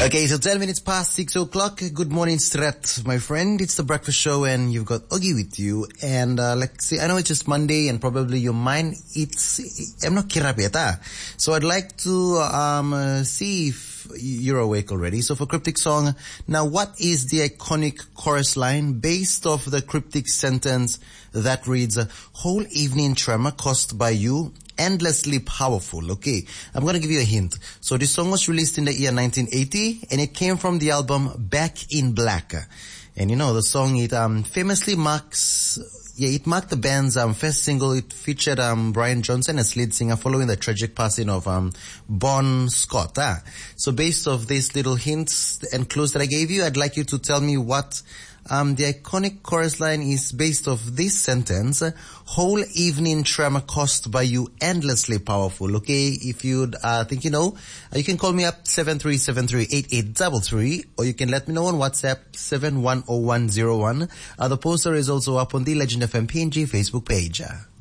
Okay, so 10 minutes past 6 o'clock. Good morning, Strat, my friend. It's the breakfast show and you've got Oogie with you. And let's see, I know it's just Monday and probably your mind, I'm not kirapeta. So I'd like to see if you're awake already. So for Cryptic Song, now what is the iconic chorus line based off the cryptic sentence that reads, whole evening tremor caused by you, endlessly powerful? Okay, I'm going to give you a hint. So this song was released in the year 1980 and it came from the album Back in Black. And you know, the song, it famously it marked the band's first single. It featured Brian Johnson as lead singer following the tragic passing of Bon Scott. So based off these little hints and clues that I gave you, I'd like you to tell me what the iconic chorus line is based off this sentence, whole evening tremor caused by you, endlessly powerful. Okay, if you'd think you know, you can call me up 73738833 or you can let me know on WhatsApp 710101. The poster is also up on the Legend FM PNG Facebook page.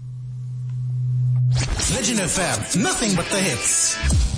Legend FM, nothing but the hits.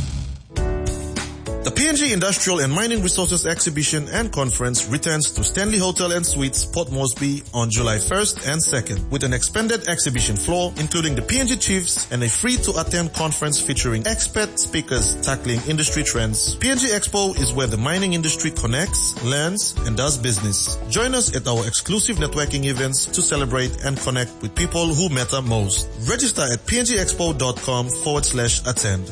The PNG Industrial and Mining Resources Exhibition and Conference returns to Stanley Hotel and Suites, Port Moresby on July 1st and 2nd with an expanded exhibition floor including the PNG Chiefs and a free-to-attend conference featuring expert speakers tackling industry trends. PNG Expo is where the mining industry connects, learns, and does business. Join us at our exclusive networking events to celebrate and connect with people who matter most. Register at pngexpo.com/attend.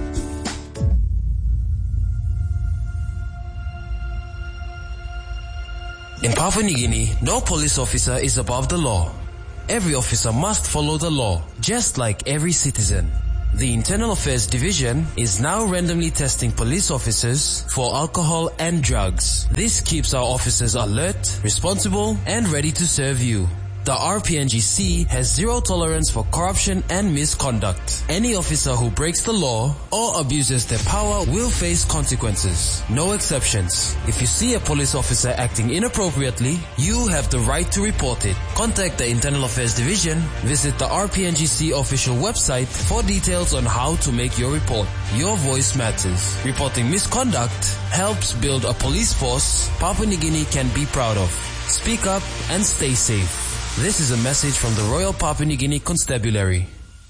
In Papua New Guinea, no police officer is above the law. Every officer must follow the law, just like every citizen. The Internal Affairs Division is now randomly testing police officers for alcohol and drugs. This keeps our officers alert, responsible, and ready to serve you. The RPNGC has zero tolerance for corruption and misconduct. Any officer who breaks the law or abuses their power will face consequences. No exceptions. If you see a police officer acting inappropriately, you have the right to report it. Contact the Internal Affairs Division. Visit the RPNGC official website for details on how to make your report. Your voice matters. Reporting misconduct helps build a police force Papua New Guinea can be proud of. Speak up and stay safe. This is a message from the Royal Papua New Guinea Constabulary.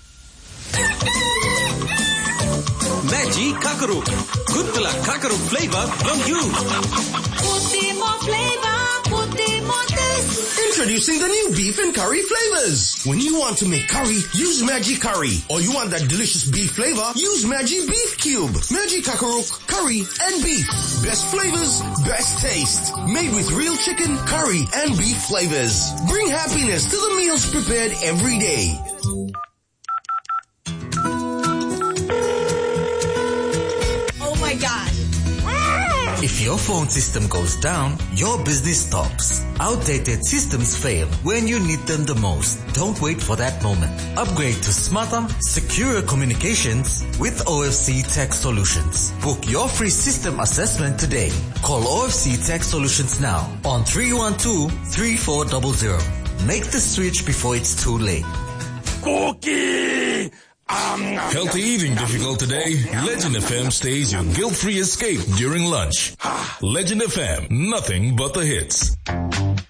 Maggi Kakaruk. Good Kakaruk flavor from you. Putty more flavor, putty more taste. Introducing the new beef and curry flavors. When you want to make curry, use Maggi Curry. Or you want that delicious beef flavor, use Maggi Beef Cube. Maggi Kakaruk, curry and beef. Best flavors, best taste. Made with real chicken, curry and beef flavors. Bring happiness to the meals prepared every day. Oh my God. If your phone system goes down, your business stops. Outdated systems fail when you need them the most. Don't wait for that moment. Upgrade to smarter, secure communications with OFC Tech Solutions. Book your free system assessment today. Call OFC Tech Solutions now on 312-3400. Make the switch before it's too late. Cookie! Healthy eating difficult today? Legend FM stays your guilt-free escape during lunch. Legend FM, nothing but the hits.